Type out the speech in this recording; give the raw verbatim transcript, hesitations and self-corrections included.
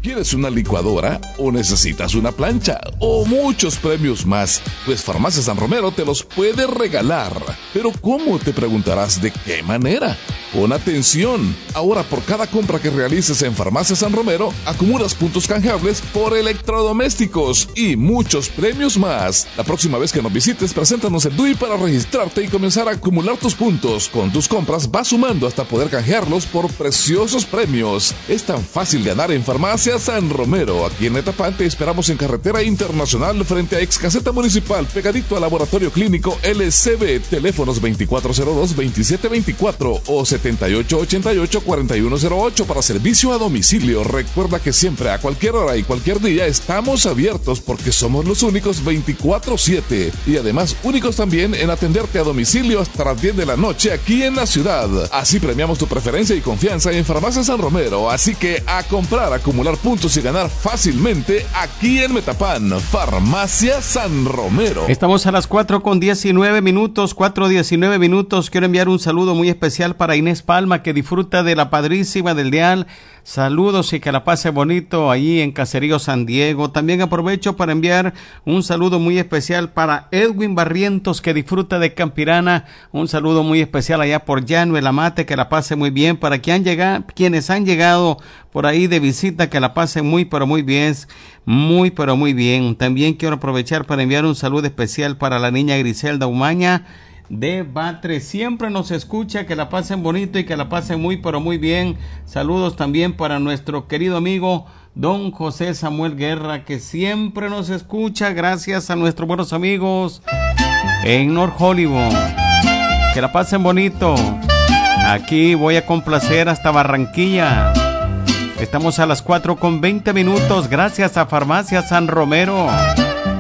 ¿Quieres una licuadora o necesitas una plancha o muchos premios más? Pues Farmacia San Romero te los puede regalar. ¿Pero cómo? Te preguntarás, ¿de qué manera? Pon atención. Ahora por cada compra que realices en Farmacia San Romero, acumulas puntos canjeables por electrodomésticos y muchos premios más. La próxima vez que nos visites, preséntanos el D U I para registrarte y comenzar a acumular tus puntos. Con tus compras vas sumando hasta poder canjearlos por preciosos premios. Es tan fácil de ganar en Farmacia San Romero. Aquí en Metapán te esperamos en Carretera Internacional frente a Ex Caseta Municipal, pegadito al Laboratorio Clínico L C B. Teléfonos veinticuatro cero dos, veintisiete veinticuatro o setenta y ocho ochenta y ocho, cuarenta y uno cero ocho para servicio a domicilio. Recuerda que siempre, a cualquier hora y cualquier día, estamos abiertos porque somos los únicos veinticuatro siete y además únicos también en atenderte a domicilio hasta las diez de la noche aquí en la ciudad. Así premiamos tu preferencia y confianza en Farmacia San Romero. Así que a comprar, acumular puntos y ganar fácilmente aquí en Metapán. Farmacia San Romero. Estamos a las cuatro con diecinueve minutos, cuatro diecinueve minutos. Quiero enviar un saludo muy especial para Inés Palma, que disfruta de la Padrísima del Dial. Saludos y que la pase bonito allí en Caserío San Diego. También aprovecho para enviar un saludo muy especial para Edwin Barrientos, que disfruta de Campirana. Un saludo muy especial allá por Llano El Amate, que la pase muy bien. Para quien han llegado, quienes han llegado por ahí de visita, que la pasen muy pero muy bien, muy pero muy bien. También quiero aprovechar para enviar un saludo especial para la niña Griselda Umaña de Batre. Siempre nos escucha, que la pasen bonito y que la pasen muy pero muy bien. Saludos también para nuestro querido amigo don José Samuel Guerra, que siempre nos escucha, gracias a nuestros buenos amigos en North Hollywood. Que la pasen bonito. Aquí voy a complacer hasta Barranquilla. Estamos a las cuatro con veinte minutos, gracias a Farmacia San Romero.